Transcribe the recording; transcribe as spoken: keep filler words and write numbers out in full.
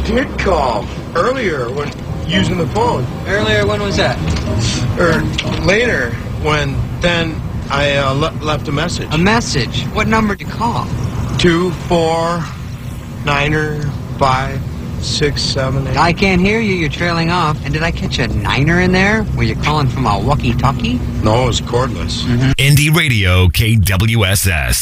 did call earlier when using the phone. Earlier, when was that? Or later, when then I uh, le- left a message. A message? What number did you call? Two, four, niner, five, six, seven, eight. I can't hear you. You're trailing off. And did I catch a niner in there? Were you calling from a walkie-talkie? No, it was cordless. Mm-hmm. Indie Radio K W S S.